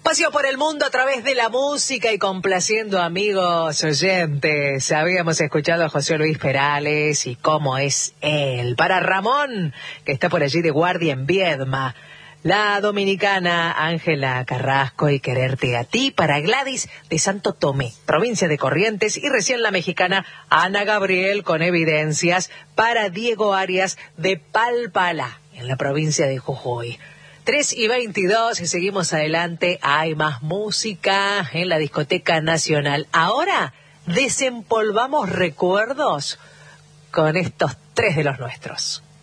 Paseo por el mundo a través de la música y complaciendo amigos oyentes. Habíamos escuchado a José Luis Perales y cómo es él. Para Ramón, que está por allí de guardia en Viedma. La dominicana Ángela Carrasco y Quererte a ti. Para Gladys de Santo Tomé, provincia de Corrientes. Y recién la mexicana Ana Gabriel con Evidencias. Para Diego Arias de Palpalá, en la provincia de Jujuy. 3:22 y seguimos adelante. Hay más música en la Discoteca Nacional. Ahora desempolvamos recuerdos con estos tres de los nuestros.